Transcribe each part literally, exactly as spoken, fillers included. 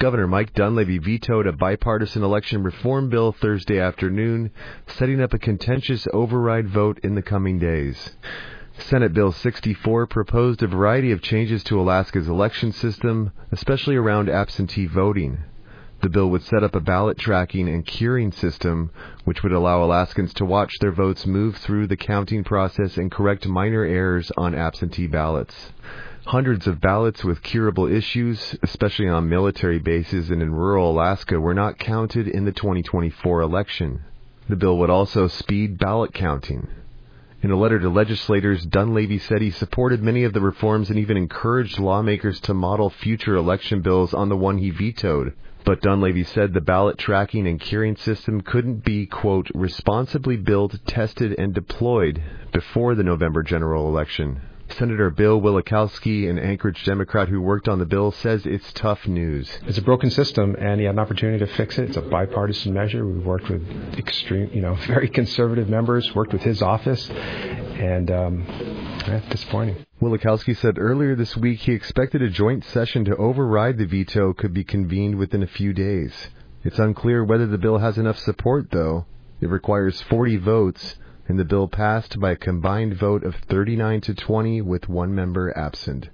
Governor Mike Dunleavy vetoed a bipartisan election reform bill Thursday afternoon, setting up a contentious override vote in the coming days. Senate Bill sixty-four proposed a variety of changes to Alaska's election system, especially around absentee voting. The bill would set up a ballot tracking and curing system, which would allow Alaskans to watch their votes move through the counting process and correct minor errors on absentee ballots. Hundreds of ballots with curable issues, especially on military bases and in rural Alaska, were not counted in the twenty twenty-four election. The bill would also speed ballot counting. In a letter to legislators, Dunleavy said he supported many of the reforms and even encouraged lawmakers to model future election bills on the one he vetoed. But Dunleavy said the ballot tracking and curing system couldn't be, quote, responsibly built, tested, and deployed before the November general election. Senator Bill Wielechowski, an Anchorage Democrat who worked on the bill, says it's tough news. It's a broken system, and he had an opportunity to fix it. It's a bipartisan measure. We've worked with extreme, you know, very conservative members, worked with his office, and um, that's disappointing. Wielechowski said earlier this week he expected a joint session to override the veto could be convened within a few days. It's unclear whether the bill has enough support, though. It requires forty votes, and the bill passed by a combined vote of thirty-nine to twenty with one member absent.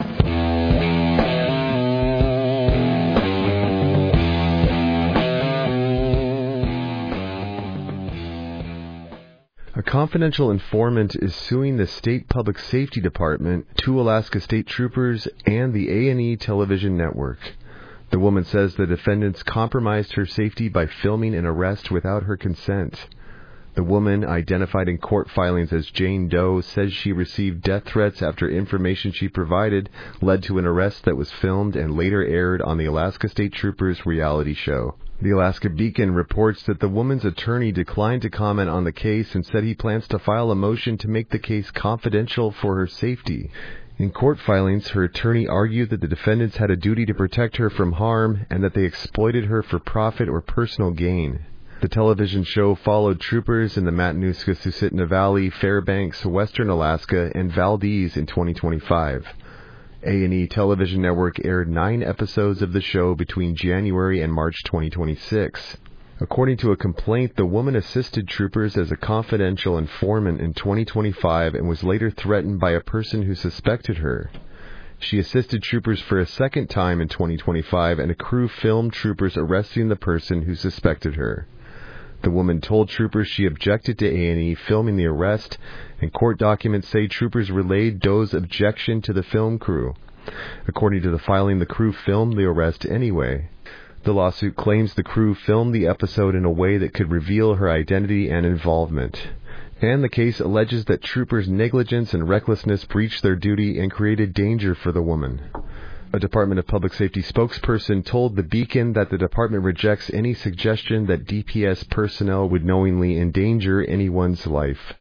A confidential informant is suing the State Public Safety Department, two Alaska State Troopers, and the A and E television network. The woman says the defendants compromised her safety by filming an arrest without her consent. The woman, identified in court filings as Jane Doe, says she received death threats after information she provided led to an arrest that was filmed and later aired on the Alaska State Troopers reality show. The Alaska Beacon reports that the woman's attorney declined to comment on the case and said he plans to file a motion to make the case confidential for her safety. In court filings, her attorney argued that the defendants had a duty to protect her from harm and that they exploited her for profit or personal gain. The television show followed troopers in the Matanuska-Susitna Valley, Fairbanks, Western Alaska, and Valdez in twenty twenty-five. A and E Television Network aired nine episodes of the show between January and March twenty twenty-six. According to a complaint, the woman assisted troopers as a confidential informant in twenty twenty-five and was later threatened by a person who suspected her. She assisted troopers for a second time in twenty twenty-five, and a crew filmed troopers arresting the person who suspected her. The woman told troopers she objected to A and E filming the arrest, and court documents say troopers relayed Doe's objection to the film crew. According to the filing, the crew filmed the arrest anyway. The lawsuit claims the crew filmed the episode in a way that could reveal her identity and involvement. And the case alleges that troopers' negligence and recklessness breached their duty and created danger for the woman. A Department of Public Safety spokesperson told the Beacon that the department rejects any suggestion that D P S personnel would knowingly endanger anyone's life.